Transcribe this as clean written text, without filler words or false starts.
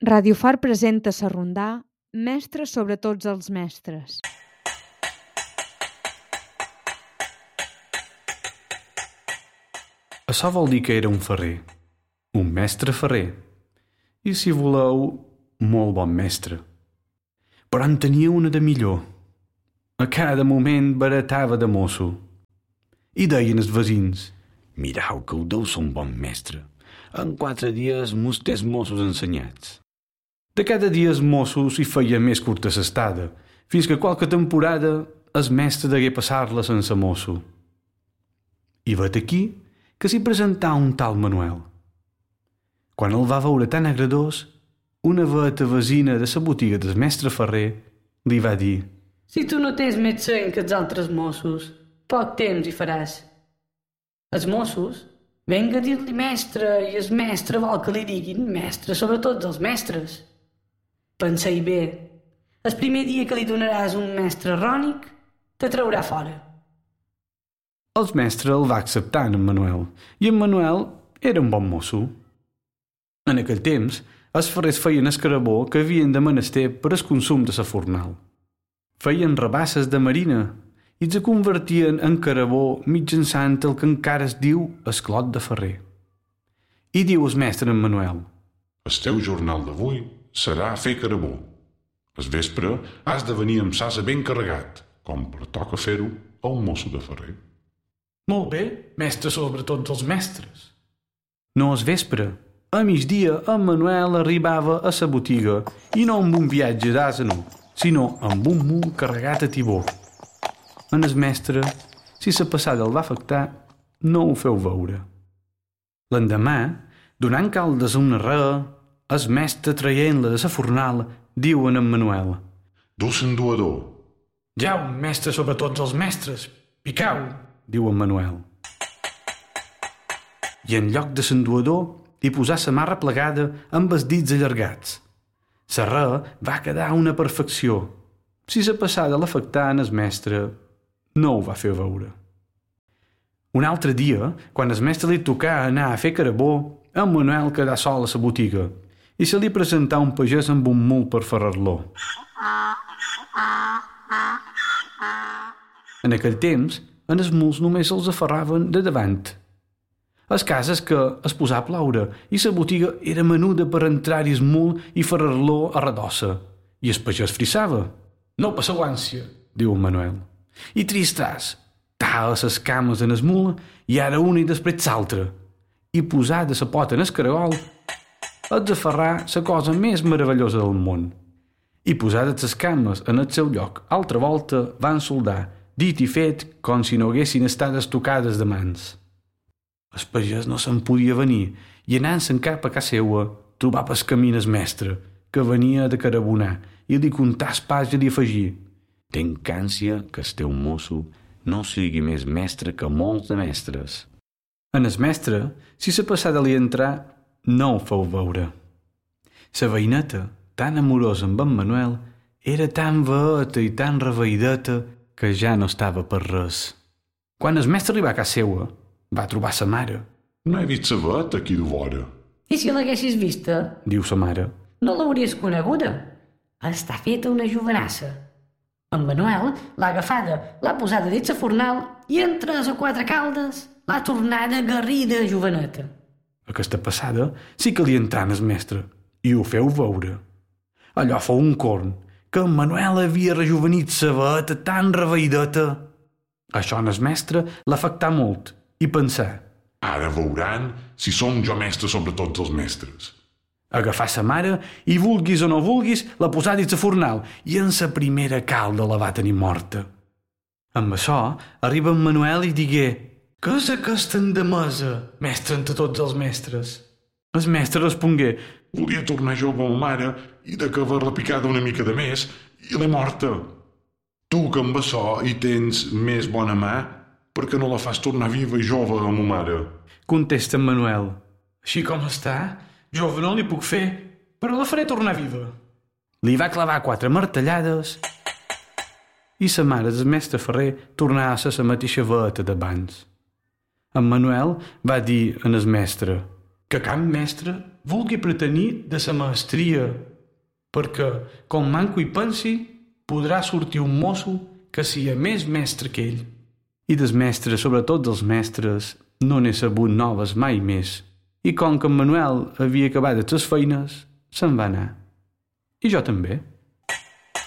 Radio Far presenta sa rondà Mestres sobre tots els mestres. Açò vol dir que era un ferrer, un mestre ferrer, i si voleu, molt bon mestre. Però en tenia una de millor. A cada moment baratava de mosso. I deien els veïns: «Mirau que ho deu ser un bon mestre. En 4 dies mos tens mossos ensenyats». De cada dia els mossos hi feia més curta s'estada, fins que qualque temporada el mestre degué passar-la sense mosso. I vet aquí que s'hi presentà un tal Manuel. Quan el va veure tan agradós, una veta vesina de la botiga del mestre ferrer li va dir: «Si tu no tens més seny que els altres mossos, poc temps hi faràs. Els mossos venga a dir-li mestre i el mestre vol que li diguin mestre sobre tots els mestres. Pensa-hi bé, el primer dia que li donaràs un mestre rònic, te traurà fora». El mestre el va acceptar en Manuel, i en Manuel era un bon mosso. En aquell temps, els ferrers feien escarabó que havien de menester per al consum de la fornal. Feien rabasses de marina i se convertien en carabó mitjançant el que encara es diu esclot de ferrer. I diu el mestre en Manuel: «El teu jornal d'avui serà fer carabó. Al vespre has de venir amb sasa ben carregat, com pertoca fer-ho a un mosso de ferrer». «Molt bé, mestre sobre tots els mestres». No al vespre, a migdia, en Manuel arribava a la botiga, i no amb un viatge d'àseno, sinó amb un mul carregat a tibó. En el mestre, si la passada el va afectar, no ho feu veure. L'endemà, donant caldes a una rea, el mestre traient-la de la fornal, diu en Manuel: «Du l'enduador». «Jau, mestre sobre tots els mestres, picau», diu en Manuel. I en lloc de l'enduador hi posà la marra plegada amb els dits allargats. La rea va quedar una perfecció. Si la passada l'afectà en el mestre, no ho va fer veure. Un altre dia, quan el mestre li tocà anar a fer carabó, en Manuel quedà sol a la botiga i se li presentà un pagès amb un mul per ferrar-lo. En aquell temps, en els muls només els aferraven de davant. Les cases que es posà a ploure i la botiga era menuda per entrar-hi el mul i ferrar-lo a redossa. I el pagès frissava. «No passeu ànsia», diu en Manuel. «I tristàs, tala les cames en el mul i ara una i després l'altra. I posada la pota en el caragol, has de ferrar la cosa més meravellosa del món». I posades les cames en el seu lloc, altra volta van soldar, dit i fet com si no haguessin estat estocades de mans. El pagès no se'n podia venir i anant-se'n cap a casa seua trobava el camí el mestre, que venia de carabonar, i li contà el pas i li afegí: «Tenc ànsia que el teu mosso no sigui més mestre que molts de mestres». En el mestre, si la passada li entrà, no ho feu veure. La veïneta, tan amorosa amb en Manuel, era tan veeta i tan reveïdeta que ja no estava per res. Quan el mestre arribà a casa seua, va trobar sa mare. «No he vist la veta aquí de vora». «I si l'haguessis vista?» diu sa mare. «No l'hauries coneguda. Està feta una jovenassa. En Manuel l'ha agafada, l'ha posada dins la fornal i en 3 o 4 caldes l'ha tornada garrida joveneta». Aquesta passada sí que li entrà en el mestre i ho feu veure. Allò fou un corn, que en Manuel havia rejuvenit sa veta tan reveïdeta. Això en el mestre l'afectà molt i pensà: «Ara veuran si som jo mestre sobre tots els mestres». Agafà sa mare i, vulguis o no vulguis, la posà dins la fornal i en sa primera calda la va tenir morta. Amb això arriba en Manuel i digué: «Què és aquesta endemesa, mestre entre tots els mestres?» El mestre respongué: «Volia tornar jove a ma mare i de que haver-la picada una mica de més i l'he morta. Tu que amb això hi tens més bona mà, per què no la fas tornar viva i jove a ma mare?» Contesta en Manuel: «Així com està, jove no li puc fer, però la faré tornar viva». Li va clavar 4 martellades i sa mare del mestre ferrer tornà a ser la mateixa veta d'abans. En Manuel va dir en el mestre: «Que cap mestre vulgui pretenir de sa maestria, perquè, com manco hi pensi, podrà sortir un mosso que sia més mestre que ell. I des mestres, sobretot dels mestres, no n'he sabut noves mai més. I com que en Manuel havia acabat les feines, se'n va anar. I jo també.